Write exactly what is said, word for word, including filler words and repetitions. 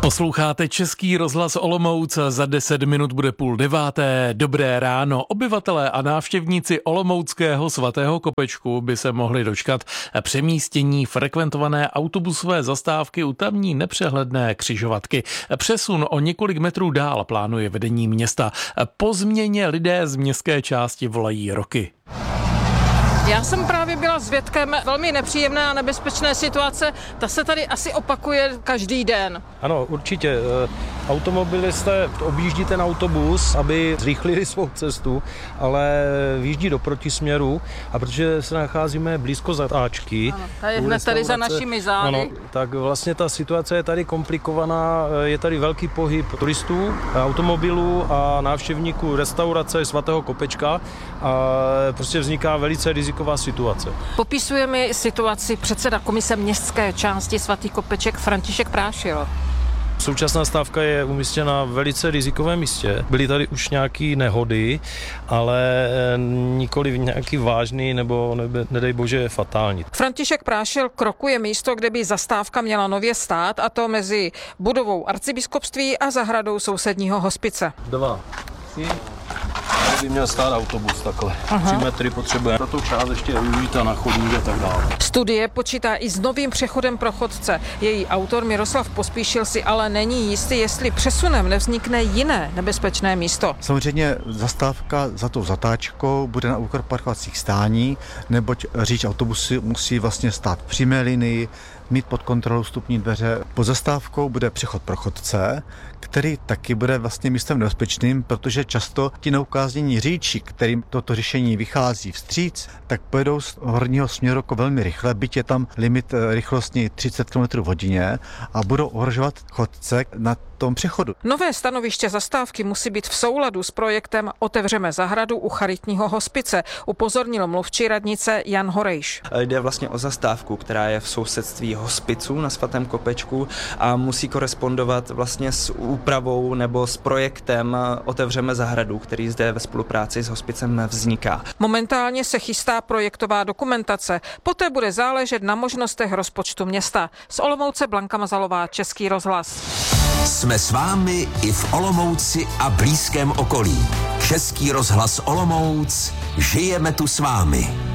Posloucháte Český rozhlas Olomouc, za deset minut bude půl deváté. Dobré ráno. Obyvatelé a návštěvníci olomouckého Svatého Kopečku by se mohli dočkat přemístění frekventované autobusové zastávky u tamní nepřehledné křižovatky. Přesun o několik metrů dál plánuje vedení města. Po změně lidé z městské části volají roky. Já jsem právě byla svědkem velmi nepříjemné a nebezpečné situace. Ta se tady asi opakuje každý den. Ano, určitě. Automobilisté objíždí ten autobus, aby zrychlili svou cestu, ale vyjíždí do protisměru, a protože se nacházíme blízko zatáčky. Ano, ta je hned tady za našimi zády. Ano, tak vlastně ta situace je tady komplikovaná. Je tady velký pohyb turistů, automobilů a návštěvníků restaurace Svatého Kopečka a prostě vzniká velice riziková situace. Popisuje mi situaci předseda komise městské části Svatý Kopeček František Prášil. Současná stávka je umístěna v velice rizikovém místě. Byly tady už nějaké nehody, ale nikoli nějaký vážný nebo nebe, nedej bože fatální. František Prášil krokuje místo, kde by zastávka měla nově stát, a to mezi budovou arcibiskupství a zahradou sousedního hospice. Dva. Tady by měl stát autobus takhle. Aha. Tři metry potřebuje. Tato část ještě využít na chodník a tak dále. Studie počítá i s novým přechodem pro chodce. Její autor Miroslav Pospíšil si ale není jistý, jestli přesunem nevznikne jiné nebezpečné místo. Samozřejmě zastávka za tou zatáčkou bude na úkor parkovacích stání, neboť řidič autobusy musí vlastně stát v přímé linii, mít pod kontrolou vstupní dveře. Po zastávkou bude přechod pro chodce, který taky bude vlastně místem nebezpečným, protože často ti neukáznění řidiči, kterým toto řešení vychází vstříc, tak pojedou z horního směru jako velmi rychle, byť je tam limit rychlostní třicet kilometrů v hodině, a budou ohrožovat chodce na tom přechodu. Nové stanoviště zastávky musí být v souladu s projektem Otevřeme zahradu u charitního hospice, upozornil mluvčí radnice Jan Horejš. Jde vlastně o zastávku, která je v sousedství hospiců na Svatém Kopečku a musí korespondovat vlastně s úpravou nebo s projektem Otevřeme zahradu, který zde ve spolupráci s hospicem vzniká. Momentálně se chystá projektová dokumentace, poté bude záležet na možnostech rozpočtu města. Z Olomouce Blanka Mazalová, Český rozhlas. Jsme s vámi i v Olomouci a blízkém okolí. Český rozhlas Olomouc, žijeme tu s vámi.